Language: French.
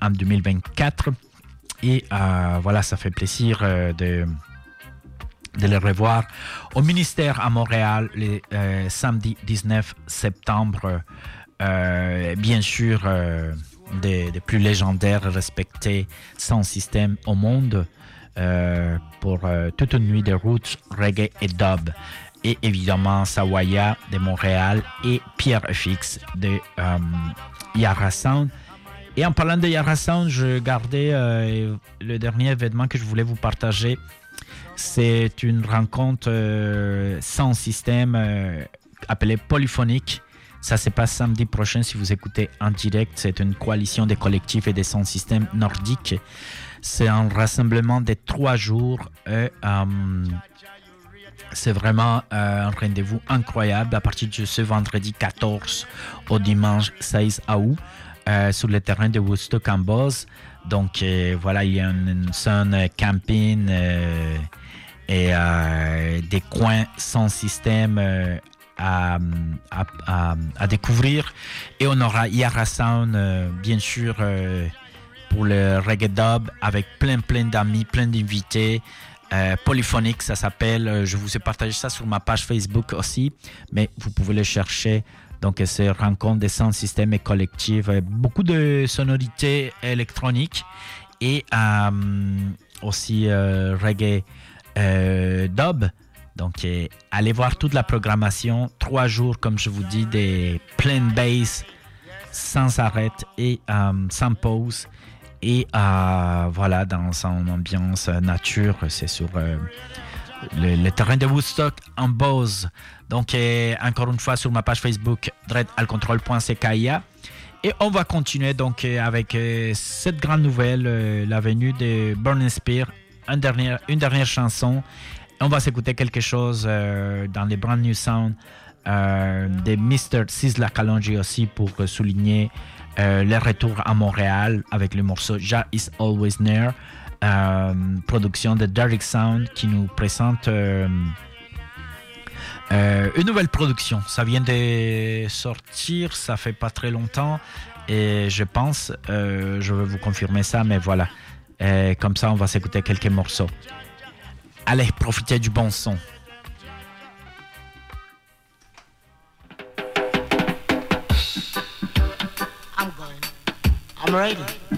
en 2024. Et voilà, ça fait plaisir de les revoir au ministère à Montréal le samedi 19 septembre. Bien sûr, des plus légendaires respectés sans système au monde pour toute une nuit de roots, reggae et dub. Et évidemment, Sawaya de Montréal et Pierre FX de Yara Sound. Et en parlant de Yara Sound, je gardais le dernier événement que je voulais vous partager. C'est une rencontre sans système appelée Polyphonique. Ça se passe samedi prochain si vous écoutez en direct. C'est une coalition des collectifs et des sans-systèmes nordiques. C'est un rassemblement de 3 jours. C'est vraiment un rendez-vous incroyable à partir de ce vendredi 14 au dimanche 16 août sur le terrain de Woodstock en Beauce. Donc voilà, il y a une scène camping et des coins sans système à découvrir. Et on aura Yara Sound, bien sûr, pour le reggae dub, avec plein d'amis, plein d'invités. Polyphonique, ça s'appelle. Je vous ai partagé ça sur ma page Facebook aussi, mais vous pouvez le chercher. Donc, c'est rencontre des sans système et collectif. Beaucoup de sonorités électroniques et aussi reggae dub. Donc, allez voir toute la programmation. 3 jours, comme je vous dis, des plein bass sans arrêt et sans pause. Et voilà, dans son ambiance nature, c'est sur le terrain de Woodstock en Beauce. Donc, encore une fois, sur ma page Facebook, dreadalcontrol.cja. Et on va continuer donc avec cette grande nouvelle, la venue de Burning Spear, une dernière chanson. On va s'écouter quelque chose dans les Brand New Sound de Mr. Sizzla Kalonji aussi pour souligner le retour à Montréal avec le morceau Jah is Always Near, production de Derek Sound qui nous présente une nouvelle production. Ça vient de sortir, ça fait pas très longtemps et je pense, je vais vous confirmer ça, mais voilà, comme ça on va s'écouter quelques morceaux. Allez, profitez du bon son. I'm ready.